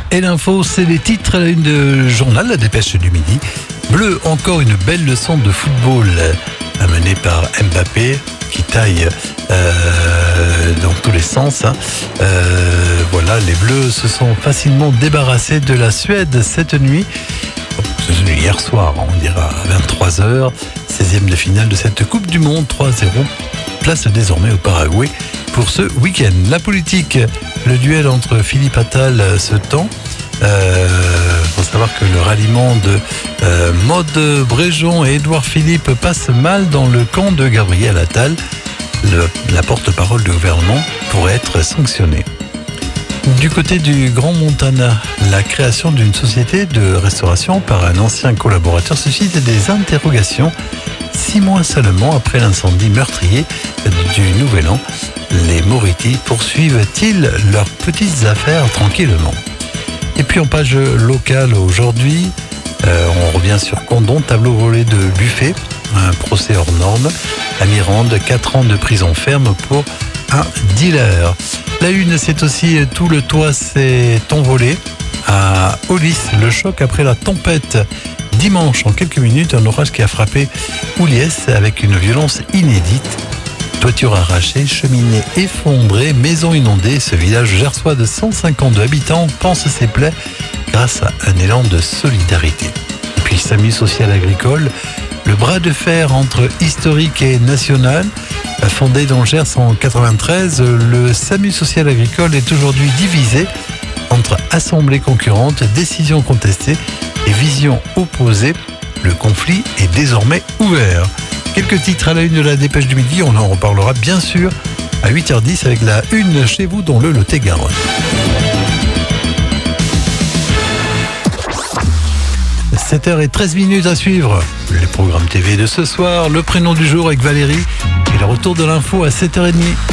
Et l'info, c'est les titres à la une de journal, la dépêche du midi. Bleu, encore une belle leçon de football amenée par Mbappé qui taille dans tous les sens. Voilà, les Bleus se sont facilement débarrassés de la Suède cette nuit. Hier soir, on dira à 23h, 16e de finale de cette Coupe du Monde, 3-0. Place désormais au Paraguay pour ce week-end. La politique, le duel entre Philippe Attal se tend. Faut savoir que le ralliement de Maude Bréjon et Édouard Philippe passe mal dans le camp de Gabriel Attal. La porte-parole du gouvernement pourrait être sanctionnée. Du côté du Grand Montana, la création d'une société de restauration par un ancien collaborateur suscite des interrogations. 6 mois seulement après l'incendie meurtrier du Nouvel An, les Moretti poursuivent-ils leurs petites affaires tranquillement? Et puis en page locale aujourd'hui, on revient sur Condom, tableau volé de buffet, un procès hors norme. À Mirande, 4 ans de prison ferme pour un dealer. La une, c'est aussi tout le toit s'est envolé. À Aulis, le choc après la tempête. Dimanche, en quelques minutes, un orage qui a frappé Ouliès avec une violence inédite. Toiture arrachée, cheminée effondrée, maison inondée. Ce village gersois de 152 habitants pense ses plaies grâce à un élan de solidarité. Et puis SAMU social agricole, le bras de fer entre historique et national. Fondé dans le Gers en 93, le SAMU social agricole est aujourd'hui divisé entre assemblées concurrentes, décisions contestées et visions opposées. Le conflit est désormais ouvert. Quelques titres à la une de la dépêche du midi, on en reparlera bien sûr à 8h10 avec la une chez vous dans le Lot-et-Garonne. 7h13 à suivre. Les programmes TV de ce soir, le prénom du jour avec Valérie et le retour de l'info à 7h30.